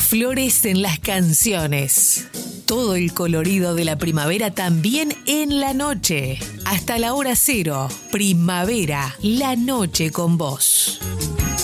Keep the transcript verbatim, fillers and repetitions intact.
Florecen las canciones. Todo el colorido de la primavera también en la noche. Hasta la hora cero. Primavera, la noche con vos.